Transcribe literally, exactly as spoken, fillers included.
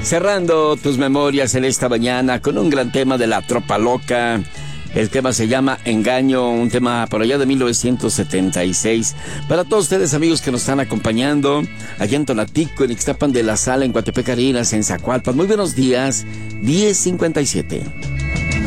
Cerrando tus memorias en esta mañana con un gran tema de La Tropa Loca. El tema se llama Engaño, un tema por allá de mil novecientos setenta y seis. Para todos ustedes, amigos que nos están acompañando, allá en Tonatico, en Ixtapan de la Sal, en Coatepec, Arenas, en Zacualpan. Muy buenos días, diez cincuenta y siete.